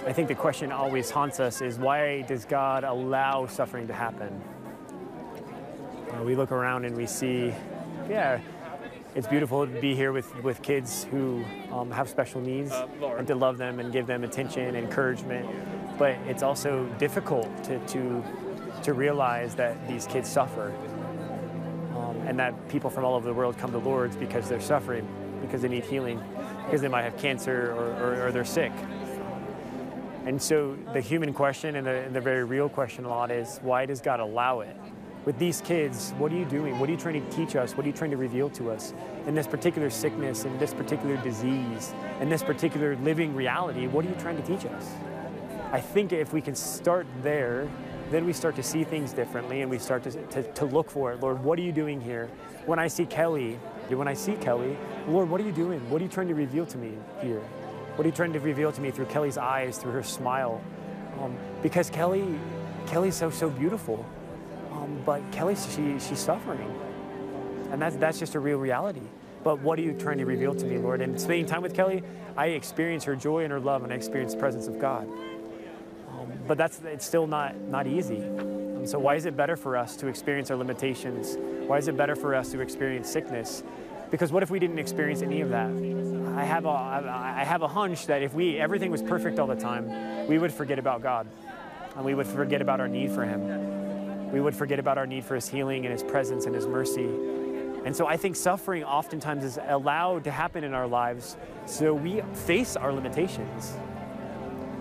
I think the question always haunts us is, why does God allow suffering to happen? We look around and we see, yeah, it's beautiful to be here with kids who have special needs and to love them and give them attention and encouragement. But it's also difficult to realize that these kids suffer and that people from all over the world come to Lourdes because they're suffering, because they need healing, because they might have cancer or they're sick. And so the human question and the very real question a lot is, why does God allow it? With these kids, what are you doing? What are you trying to teach us? What are you trying to reveal to us? In this particular sickness, in this particular disease, in this particular living reality, what are you trying to teach us? I think if we can start there, then we start to see things differently and we start to look for it. Lord, what are you doing here? When I see Kelly, Lord, what are you doing? What are you trying to reveal to me here? What are you trying to reveal to me through Kelly's eyes, through her smile? Because Kelly's so beautiful, but Kelly, she's suffering. And that's just a real reality. But what are you trying to reveal to me, Lord? And spending time with Kelly, I experience her joy and her love, and I experience the presence of God. But it's still not easy. So why is it better for us to experience our limitations? Why is it better for us to experience sickness? Because what if we didn't experience any of that? I have a hunch that if everything was perfect all the time, we would forget about God, and we would forget about our need for Him. We would forget about our need for His healing and His presence and His mercy. And so I think suffering oftentimes is allowed to happen in our lives so we face our limitations.